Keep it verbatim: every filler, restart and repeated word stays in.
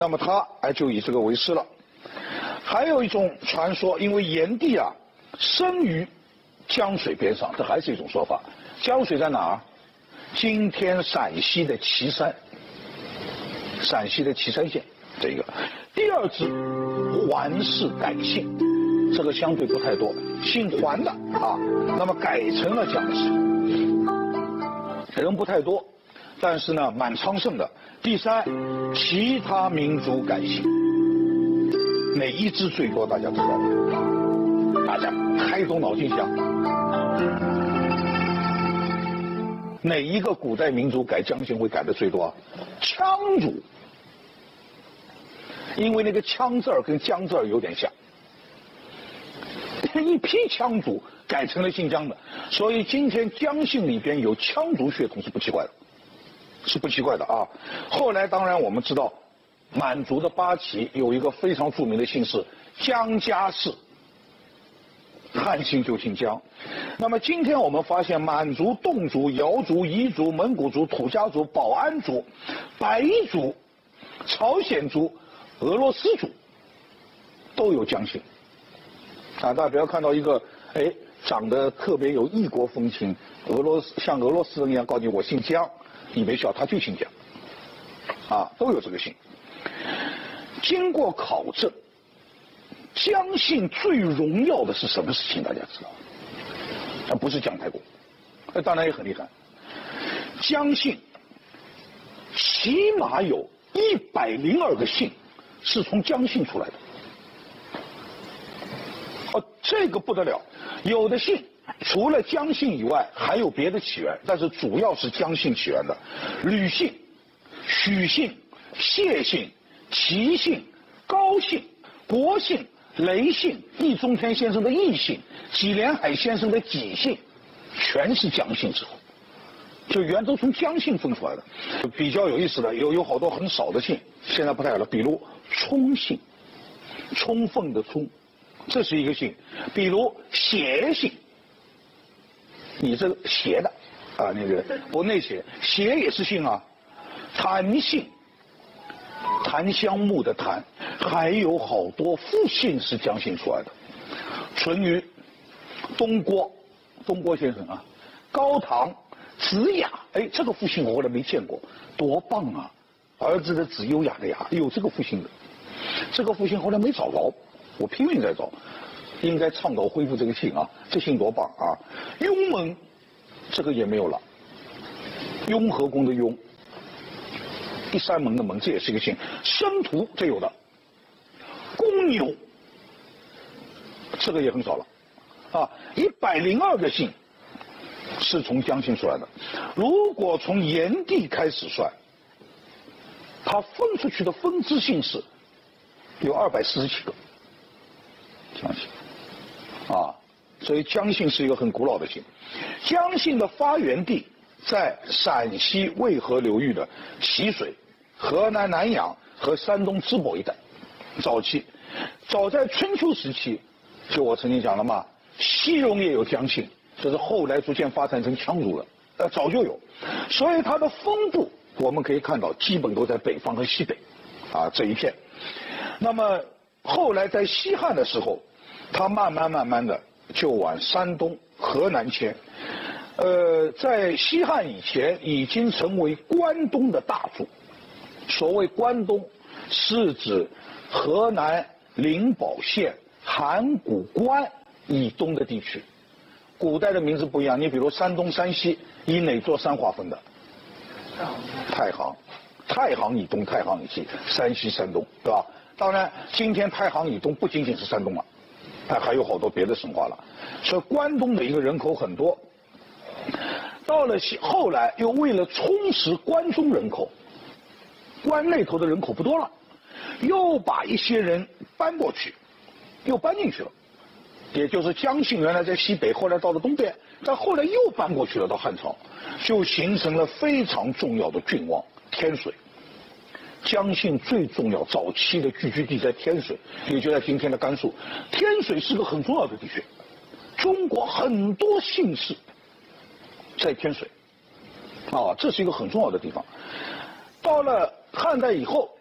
那么他哎就以这个为师了。还有一种传说，因为炎帝啊生于江水边上，这还是一种说法。江水在哪儿？今天陕西的岐山，陕西的岐山县这个。第二支桓氏改姓，这个相对不太多，姓桓的啊，那么改成了姜氏，人不太多，但是呢蛮昌盛的。第三，其他民族改姓，哪一支最多？大家知道吗？大家开动脑筋想，哪一个古代民族改姜姓会改的最多啊？羌族，因为那个羌字儿跟姜字儿有点像，一批羌族改成了姓姜的，所以今天姜姓里边有羌族血统是不奇怪的，是不奇怪的啊。后来当然我们知道，满族的八旗有一个非常著名的姓氏姜家氏，汉姓就姓姜。那么今天我们发现满族、侗族、瑶族、彝族、蒙古族、土家族、保安族、白族、朝鲜族、俄罗斯族都有姜姓啊。大家不要看到一个哎长得特别有异国风情，俄罗斯像俄罗斯人一样告诉你我姓姜，你没笑，他就姓姜啊，都有这个姓。经过考证，姜姓最荣耀的是什么事情？大家知道？那不是姜太公，那当然也很厉害。姜姓起码有一百零二个姓是从姜姓出来的。哦，这个不得了，有的姓除了姜姓以外还有别的起源，但是主要是姜姓起源的。吕姓、许姓、谢姓、齐姓、高姓、国姓、雷姓、易中天先生的易姓、纪连海先生的纪姓，全是姜姓之后，就原都从姜姓分出来的。比较有意思的有有好多很少的姓，现在不太有了，比如冲姓，充分的充，这是一个姓。比如邪姓，你这个邪的啊，那个不内邪，邪也是姓啊。檀姓，檀香木的檀，还有好多复姓是姜姓出来的。淳于、东郭，东郭先生啊，高唐、子雅，哎，这个复姓我后来没见过，多棒啊！儿子的子，优雅的雅，有这个复姓的，这个复姓后来没找着，我拼命在找，应该倡导恢复这个姓啊，这姓多棒啊！雍门，这个也没有了，雍和宫的雍。第三门的门，这也是一个姓。申屠，这有的。公牛，这个也很少了，啊，一百零二个姓是从姜姓出来的。如果从炎帝开始算，他分出去的分支姓氏有二百四十七个姜姓，啊，所以姜姓是一个很古老的姓。姜姓的发源地在陕西渭河流域的淇水、河南南阳和山东淄博一带。早期，早在春秋时期，就我曾经讲了嘛，西戎也有姜姓，这是后来逐渐发展成羌族了，呃，早就有，所以它的分布我们可以看到，基本都在北方和西北，啊这一片。那么后来在西汉的时候，它慢慢慢慢的就往山东、河南迁。呃，在西汉以前已经成为关东的大族。所谓关东，是指河南灵宝县函谷关以东的地区。古代的名字不一样，你比如山东、山西，以哪座山划分的？太行，太行以东、太行以西，山西、山东，对吧？当然，今天太行以东不仅仅是山东了，它还有好多别的省划了。所以关东的一个人口很多。到了后来，又为了充实关中人口，关那头的人口不多了，又把一些人搬过去，又搬进去了。也就是姜姓原来在西北，后来到了东边，但后来又搬过去了，到汉朝，就形成了非常重要的郡望天水。姜姓最重要早期的聚居地在天水，也就在今天的甘肃。天水是个很重要的地区，中国很多姓氏在天水，啊，这是一个很重要的地方。到了汉代以后，